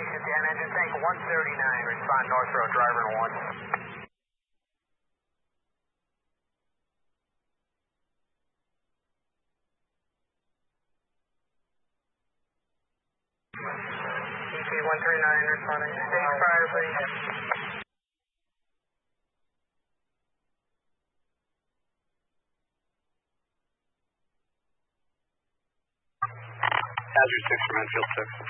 station, Dan engine tank 139, respond North Road, driver 1. ET 139, responding to stage fire, please. Hazard 6 from Enfield 6.